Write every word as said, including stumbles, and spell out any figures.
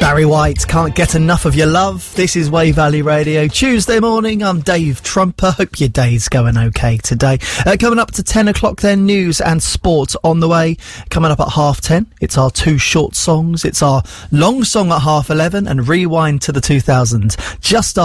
Barry White, Can't Get Enough of Your Love. This is Wave Valley Radio. Tuesday morning, I'm Dave Trumper. Hope your day's going okay today. Uh, coming up to ten o'clock then, news and sport on the way. Coming up at half ten, it's our two short songs. It's our long song at half eleven and rewind to the two thousands. Just